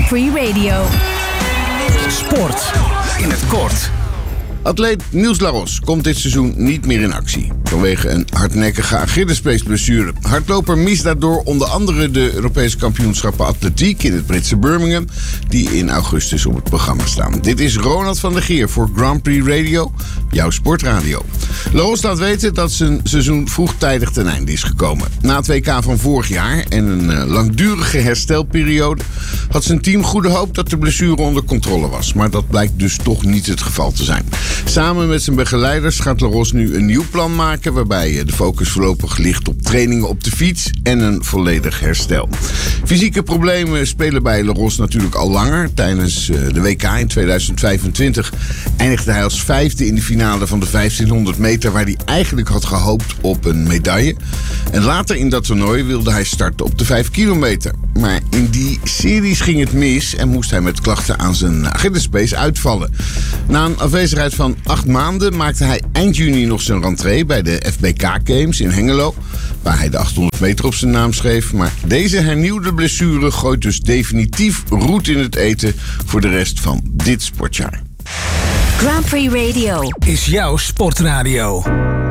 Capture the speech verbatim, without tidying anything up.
Grand Prix Radio. Sport in het kort. Atleet Niels Laros komt dit seizoen niet meer in actie. Vanwege een hardnekkige Achillespeesblessure. Hardloper mist daardoor onder andere de Europese kampioenschappen atletiek in het Britse Birmingham, die in augustus op het programma staan. Dit is Ronald van der Geer voor Grand Prix Radio, jouw sportradio. Laros laat weten dat zijn seizoen vroegtijdig ten einde is gekomen. Na het W K van vorig jaar en een uh, langdurige herstelperiode had zijn team goede hoop dat de blessure onder controle was. Maar dat blijkt dus toch niet het geval te zijn. Samen met zijn begeleiders gaat Laros nu een nieuw plan maken, waarbij de focus voorlopig ligt op trainingen op de fiets en een volledig herstel. Fysieke problemen spelen bij Laros natuurlijk al langer. Tijdens de W K in tweeduizend vijfentwintig eindigde hij als vijfde in de finale van de vijftienhonderd meter, waar hij eigenlijk had gehoopt op een medaille. En later in dat toernooi wilde hij starten op de vijf kilometer. Maar in die series ging het mis en moest hij met klachten aan zijn Achillespees uitvallen. Na een afwezigheid van acht maanden maakte hij eind juni nog zijn rentree bij de F B K Games in Hengelo, waar hij de achthonderd meter op zijn naam schreef. Maar deze hernieuwde blessure gooit dus definitief roet in het eten voor de rest van dit sportjaar. Grand Prix Radio is jouw sportradio.